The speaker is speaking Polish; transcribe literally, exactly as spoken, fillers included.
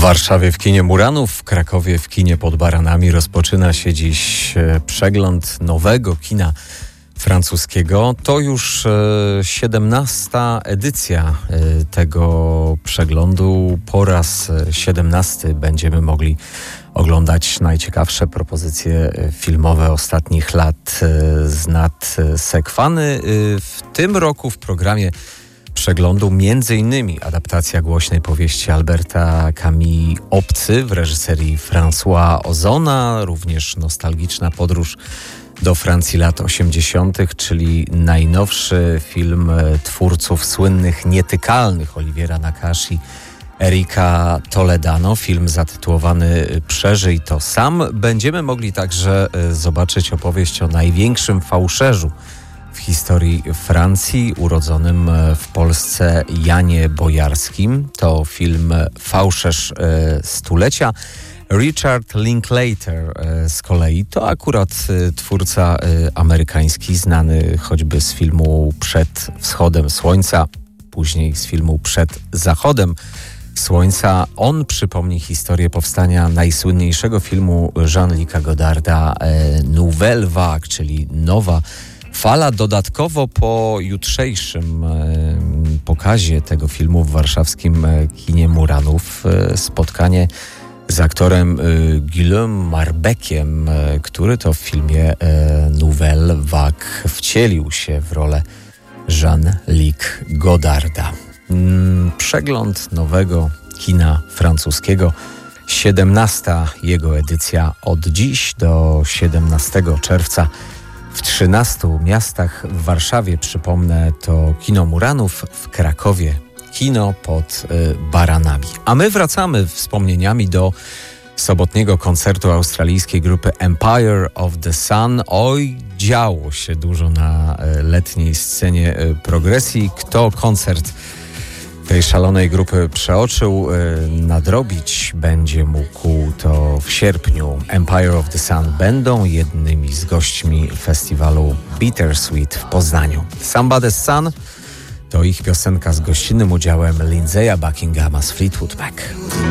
Warszawie w kinie Muranów, w Krakowie w kinie Pod Baranami rozpoczyna się dziś przegląd nowego kina francuskiego. To już siedemnasta edycja tego przeglądu. Po raz siedemnasty będziemy mogli oglądać najciekawsze propozycje filmowe ostatnich lat z nad sekwany. W tym roku w programie przeglądu między innymi adaptacja głośnej powieści Alberta Camus Obcy w reżyserii François Ozona, również nostalgiczna podróż do Francji lat osiemdziesiątych, czyli najnowszy film twórców słynnych Nietykalnych Oliviera Nakash i Erika Toledano, film zatytułowany Przeżyj to sam. Będziemy mogli także zobaczyć opowieść o największym fałszerzu w historii Francji, urodzonym w Polsce Janie Bojarskim. To film Fałszerz stulecia. Richard Linklater z kolei to akurat twórca amerykański, znany choćby z filmu Przed wschodem słońca, później z filmu Przed zachodem słońca. On przypomni historię powstania najsłynniejszego filmu Jean-Luca Godarda Nouvelle Vague, czyli Nowa Fala. Dodatkowo po jutrzejszym pokazie tego filmu w warszawskim kinie Muranów spotkanie z aktorem Guillaume Marbeckiem, który to w filmie Nouvelle Vague wcielił się w rolę Jean-Luc Godarda. Przegląd nowego kina francuskiego. siedemnasta jego edycja od dziś do siedemnastego czerwca w trzynastu miastach. W Warszawie, przypomnę, to kino Muranów, w Krakowie kino Pod Baranami. A my wracamy wspomnieniami do sobotniego koncertu australijskiej grupy Empire of the Sun. Oj, działo się dużo na letniej scenie progresji. Kto koncert tej szalonej grupy przeoczył, nadrobić będzie mógł to w sierpniu. Empire of the Sun będą jednymi z gośćmi festiwalu Bittersweet w Poznaniu. Somebody's Sun to ich piosenka z gościnnym udziałem Lindsaya Buckinghama z Fleetwood Mac.